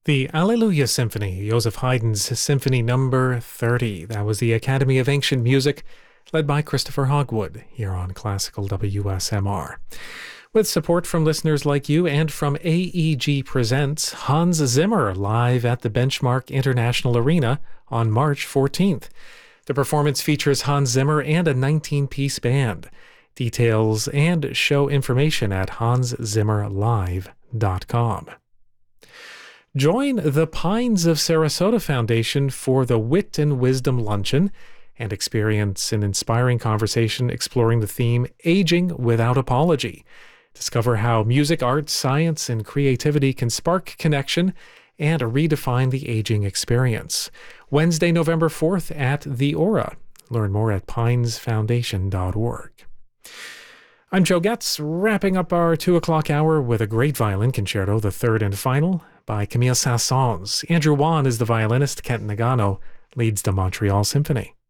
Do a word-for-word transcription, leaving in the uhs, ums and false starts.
The Alleluia Symphony, Joseph Haydn's Symphony Number thirty. That was the Academy of Ancient Music, led by Christopher Hogwood, here on Classical W S M R. With support from listeners like you and from A E G Presents, Hans Zimmer live at the Benchmark International Arena on March fourteenth. The performance features Hans Zimmer and a nineteen-piece band. Details and show information at hans zimmer live dot com. Join the Pines of Sarasota Foundation for the Wit and Wisdom Luncheon and experience an inspiring conversation exploring the theme Aging Without Apology. Discover how music, art, science, and creativity can spark connection and redefine the aging experience. Wednesday, November fourth at the Aura. Learn more at pines foundation dot org. I'm Joe Getz, wrapping up our two o'clock hour with a great violin concerto, the third and final, by Camille Saint-Saëns. Andrew Wan is the violinist. Kent Nagano leads the Montreal Symphony.